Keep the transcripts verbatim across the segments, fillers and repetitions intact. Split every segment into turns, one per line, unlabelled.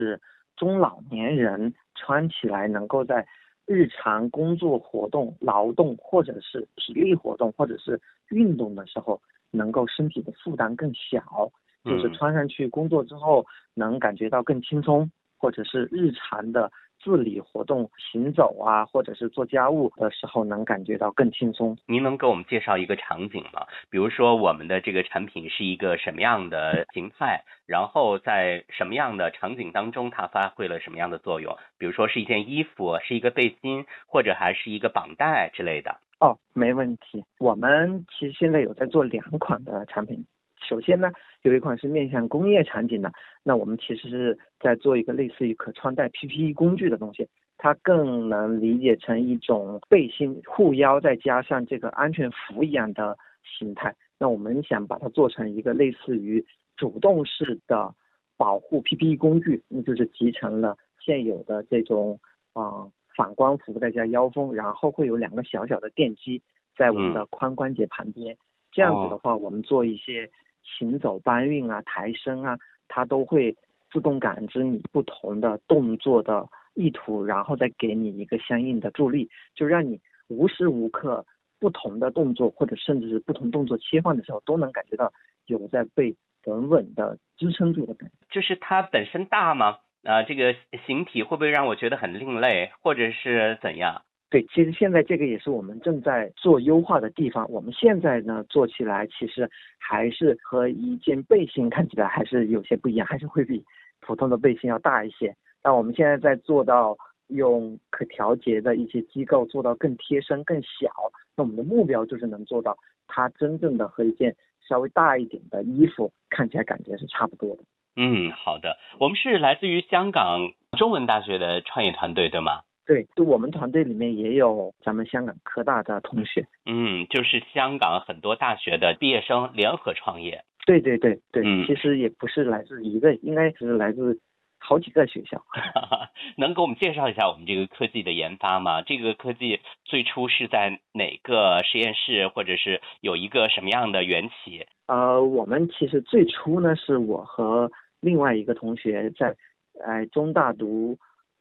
是中老年人穿起来能够在日常工作活动、劳动或者是体力活动或者是运动的时候，能够身体的负担更小，就是穿上去工作之后能感觉到更轻松，或者是日常的自理活动、行走啊，或者是做家务的时候能感觉到更轻松。
您能给我们介绍一个场景吗？比如说我们的这个产品是一个什么样的形态，然后在什么样的场景当中它发挥了什么样的作用？比如说是一件衣服，是一个背心，或者还是一个绑带之类的。
哦，没问题。我们其实现在有在做两款的产品。首先呢，有一款是面向工业场景的，那我们其实是在做一个类似于可穿戴 P P E 工具的东西，它更能理解成一种背心护腰再加上这个安全服一样的形态。那我们想把它做成一个类似于主动式的保护 P P E 工具，那就是集成了现有的这种啊、呃、反光服再加腰封，然后会有两个小小的电机在我们的髋关节旁边。嗯、这样子的话，我们做一些行走、搬运啊、抬升啊，它都会自动感知你不同的动作的意图，然后再给你一个相应的助力，就让你无时无刻不同的动作，或者甚至是不同动作切换的时候，都能感觉到有在被稳稳的支撑住的感觉。
就是它本身大吗？啊，这个形体会不会让我觉得很另类，或者是怎样？
对，其实现在这个也是我们正在做优化的地方。我们现在呢做起来，其实还是和一件背心看起来还是有些不一样，还是会比普通的背心要大一些。但我们现在在做到用可调节的一些机构做到更贴身、更小。那我们的目标就是能做到它真正的和一件稍微大一点的衣服看起来感觉是差不多的。
嗯，好的。我们是来自于香港中文大学的创业团队，对吗？
对，就我们团队里面也有咱们香港科大的同学。
嗯，就是香港很多大学的毕业生联合创业。
对对对对，
嗯，
其实也不是来自一个，应该是来自好几个学校。
能给我们介绍一下我们这个科技的研发吗？这个科技最初是在哪个实验室，或者是有一个什么样的缘起？
呃，我们其实最初呢，是我和另外一个同学在呃中大读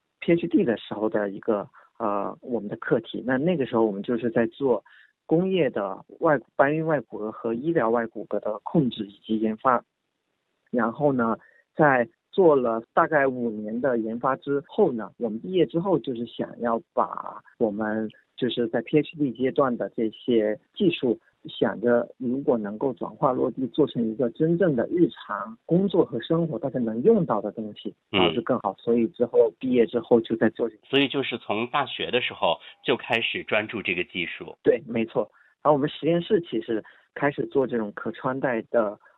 PhD 的时候的一个呃我们的课题。那那个时候我们就是在做工业的外搬运外骨骼和医疗外骨骼的控制以及研发。然后呢，在做了大概五年的研发之后呢，我们毕业之后就是想要把我们就是在 PhD 阶段的这些技术，想着如果能够转化落地，做成一个真正的日常工作和生活大家能用到的东西，然后就更好。所以之后毕业之后就在做这个。
所以就是从大学的时候就开始专注这个技术。
对，没错。然后我们实验室其实开始做这种可穿戴的